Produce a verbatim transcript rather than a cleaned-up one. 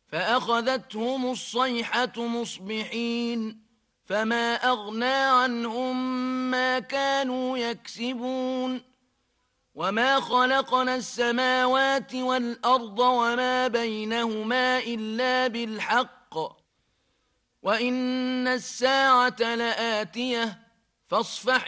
فأخذتهم الصيحة مصبحين فما أغنى عنهم ما كانوا يكسبون وما خلقنا السماوات والأرض وما بينهما إلا بالحق وإن الساعة لآتية فاصفح